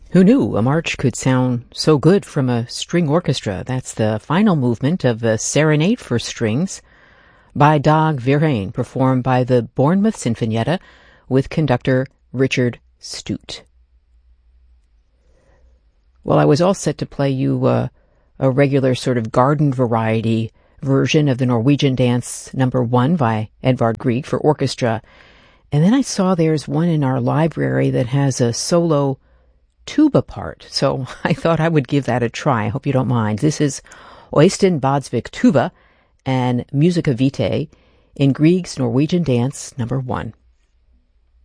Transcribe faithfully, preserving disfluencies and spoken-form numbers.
Who knew a march could sound so good from a string orchestra? That's the final movement of a Serenade for Strings by Dag Verheyen, performed by the Bournemouth Sinfonietta with conductor Richard Stute. Well, I was all set to play you uh, a regular sort of garden variety version of the Norwegian Dance Number One by Edvard Grieg for orchestra, and then I saw there's one in our library that has a solo tuba part, so I thought I would give that a try. I hope you don't mind. This is Øystein Badsvik tuba and Musica Vitae in Grieg's Norwegian Dance Number One.